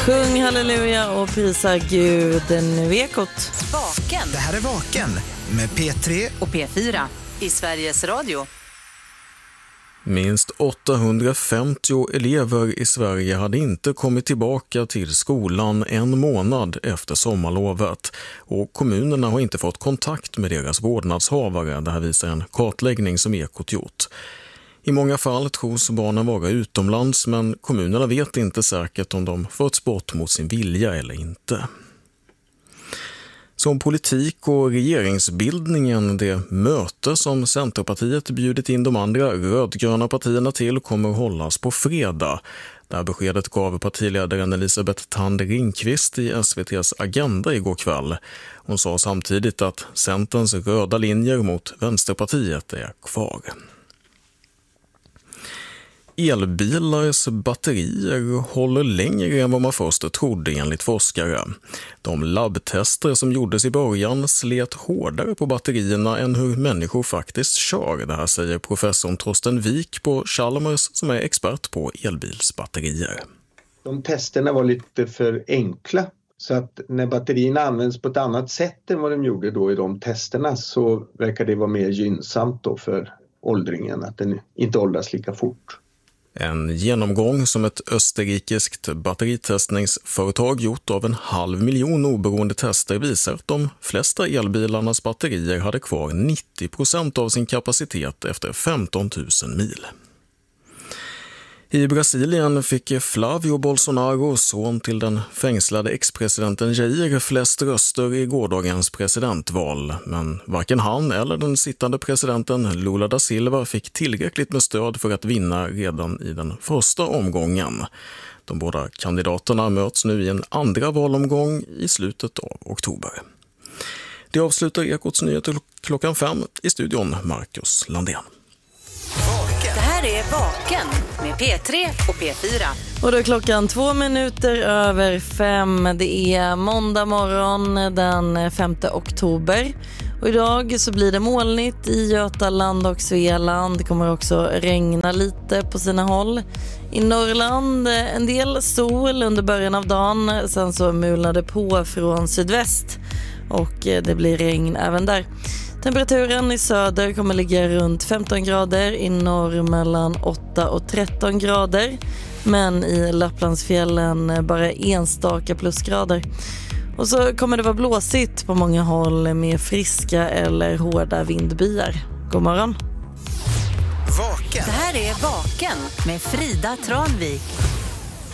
Sjung halleluja och prisa Gud. Nu Ekot. Vaken. Det här är Vaken med P3 och P4 i Sveriges Radio. Minst 850 elever i Sverige hade inte kommit tillbaka till skolan en månad efter sommarlovet. Och kommunerna har inte fått kontakt med deras vårdnadshavare. Det här visar en kartläggning som Ekot gjort. I många fall tros barnen vara utomlands, men kommunerna vet inte säkert om de förts bort mot sin vilja eller inte. Som politik och regeringsbildningen, det möte som Centerpartiet bjudit in de andra rödgröna partierna till, kommer att hållas på fredag. Det här beskedet gav partiledaren Elisabeth Thand Ringqvist i SVT:s Agenda igår kväll. Hon sa samtidigt att Centerns röda linjer mot Vänsterpartiet är kvar. Elbilars batterier håller längre än vad man först trodde enligt forskare. De labbtester som gjordes i början slet hårdare på batterierna än hur människor faktiskt kör. Det här säger professorn Torsten Wik på Chalmers som är expert på elbilsbatterier. De testerna var lite för enkla. Så att när batterierna används på ett annat sätt än vad de gjorde då i de testerna så verkar det vara mer gynnsamt då för åldringen, att den inte åldras lika fort. En genomgång som ett österrikiskt batteritestningsföretag gjort av 500 000 oberoende tester visar att de flesta elbilarnas batterier hade kvar 90% av sin kapacitet efter 15 000 mil. I Brasilien fick Flavio Bolsonaro, son till den fängslade ex-presidenten Jair, flest röster i gårdagens presidentval. Men varken han eller den sittande presidenten Lula da Silva fick tillräckligt med stöd för att vinna redan i den första omgången. De båda kandidaterna möts nu i en andra valomgång i slutet av oktober. Det avslutar Ekots nyheter klockan 5 i studion Marcus Landén. Det här är Vaken med P3 och P4. Och då är klockan 5:02. Det är måndag morgon den 5 oktober. Och idag så blir det molnigt i Götaland och Svealand. Det kommer också regna lite på sina håll. I Norrland en del sol under början av dagen. Sen så mulnar det på från sydväst. Och det blir regn även där. Temperaturen i söder kommer ligga runt 15 grader, i norr mellan 8 och 13 grader. Men i Lapplandsfjällen bara enstaka plusgrader. Och så kommer det vara blåsigt på många håll med friska eller hårda vindbyar. God morgon. Vaken. Det här är Vaken med Frida Tranvik.